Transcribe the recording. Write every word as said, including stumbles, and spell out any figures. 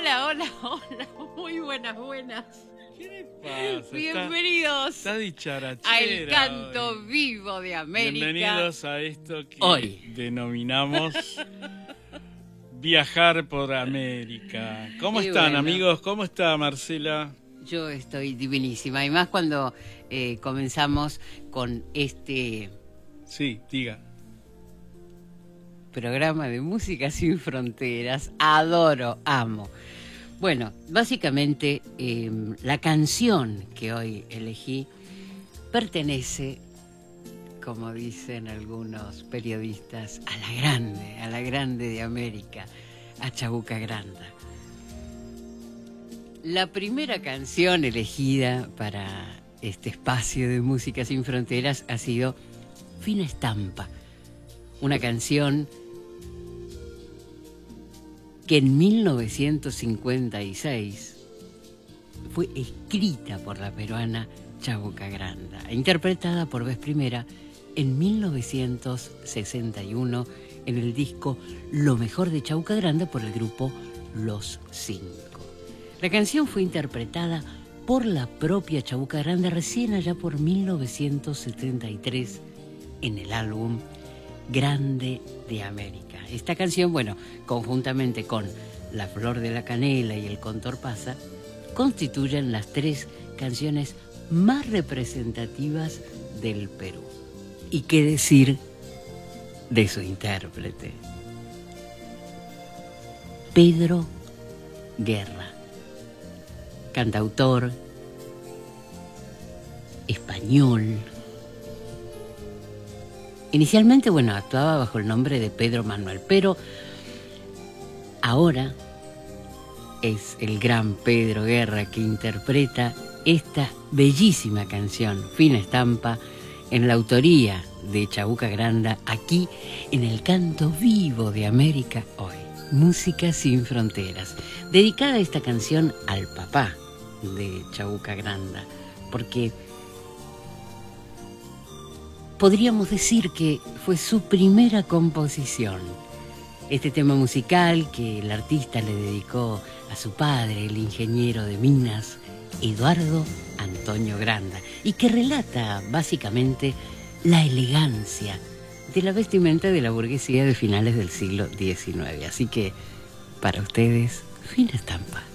Hola, hola, hola. Muy buenas, buenas. ¿Qué le pasa? Bienvenidos Está, está dicharachera a El Canto hoy. Vivo de América. Bienvenidos a esto que Hoy. denominamos Viajar por América. ¿Cómo Y están, bueno. amigos? ¿Cómo está Marcela? Yo estoy divinísima. Y más cuando eh, comenzamos con este Sí, diga. programa de música sin fronteras. Adoro, amo. Bueno, básicamente eh, la canción que hoy elegí pertenece, como dicen algunos periodistas, a la grande, a la grande de América, a Chabuca Granda. La primera canción elegida para este espacio de música sin fronteras ha sido Fina Estampa, una canción que en mil novecientos cincuenta y seis fue escrita por la peruana Chabuca Granda, interpretada por vez primera en mil novecientos sesenta y uno en el disco Lo Mejor de Chabuca Granda por el grupo Los Cinco. La canción fue interpretada por la propia Chabuca Granda recién allá por mil novecientos setenta y tres en el álbum Grande de América. Esta canción, bueno, conjuntamente con La Flor de la Canela y El Cóndor Pasa, constituyen las tres canciones más representativas del Perú. ¿Y qué decir de su intérprete? Pedro Guerra, cantautor español. Inicialmente, bueno, actuaba bajo el nombre de Pedro Manuel, pero ahora es el gran Pedro Guerra que interpreta esta bellísima canción, Fina Estampa, en la autoría de Chabuca Granda, aquí en El Canto Vivo de América hoy. Música sin fronteras. Dedicada esta canción al papá de Chabuca Granda, porque podríamos decir que fue su primera composición. Este tema musical que el artista le dedicó a su padre, el ingeniero de minas, Eduardo Antonio Granda, y que relata básicamente la elegancia de la vestimenta de la burguesía de finales del siglo diecinueve. Así que, para ustedes, Fina Estampa.